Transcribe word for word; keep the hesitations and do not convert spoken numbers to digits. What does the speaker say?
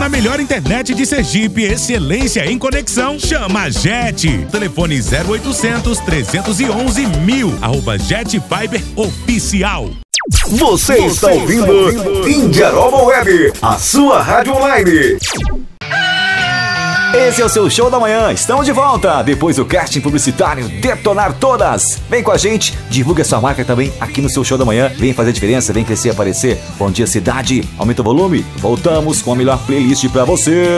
na melhor internet de Sergipe, excelência em conexão. Chama a Jet. Telefone zero oitocentos, trezentos e onze, mil. Arroba Jet Fiber Oficial. Você, Você está ouvindo, ouvindo Indiaroma Web, a sua rádio online. Esse é o seu Show da Manhã. Estamos de volta depois do casting publicitário Detonar Todas. Vem com a gente, divulgue a sua marca também aqui no seu Show da Manhã. Vem fazer diferença, vem crescer e aparecer. Bom dia, cidade. Aumenta o volume. Voltamos com a melhor playlist pra você.